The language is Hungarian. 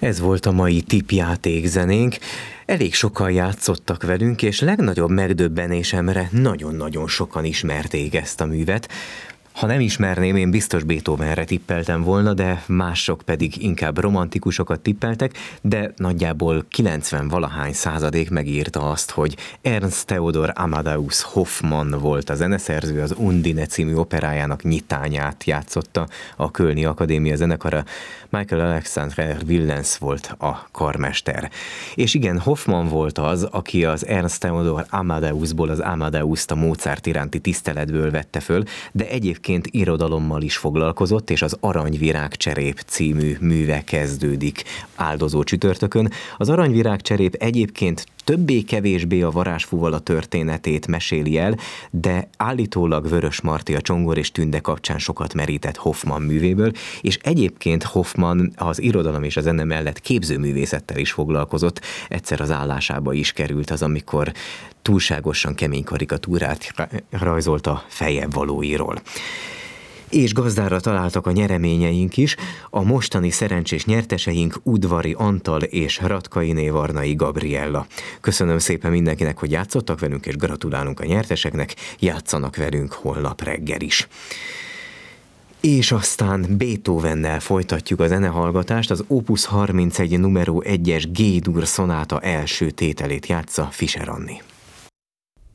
Ez volt a mai tippjáték zenénk. Elég sokan játszottak velünk, és legnagyobb megdöbbenésemre nagyon-nagyon sokan ismerték ezt a művet. Ha nem ismerném, én biztos Beethovenre tippeltem volna, de mások pedig inkább romantikusokat tippeltek, de nagyjából 90-valahány% megírta azt, hogy Ernst Theodor Amadeus Hoffmann volt a zeneszerző, az Undine című operájának nyitányát játszotta a Kölni Akadémia zenekara, Michael Alexander Willens volt a karmester. És igen, Hoffmann volt az, aki az Ernst Theodor Amadeusból az Amadeust a Mozart iránti tiszteletből vette föl, de egyébként irodalommal is foglalkozott, és az Aranyvirágcserép című műve kezdődik áldozó csütörtökön. Az Aranyvirágcserép egyébként többé-kevésbé a varázsfúvala történetét meséli el, de állítólag Vörös Marti a Csongor és Tünde kapcsán sokat merített Hoffmann művéből, és egyébként Hoffmann az irodalom és a zene mellett képzőművészettel is foglalkozott. Egyszer az állásába is került az, amikor túlságosan kemény karikatúrát rajzolt a fejevvalóiról. És gazdára találtak a nyereményeink is, a mostani szerencsés nyerteseink Udvari Antal és Ratkainé Varnai Gabriella. Köszönöm szépen mindenkinek, hogy játszottak velünk, és gratulálunk a nyerteseknek, játszanak velünk holnap reggel is. És aztán Beethovennel folytatjuk a zenehallgatást, az Opus 31 numero 1-es G-dur szonáta első tételét játsza Fischer Anni.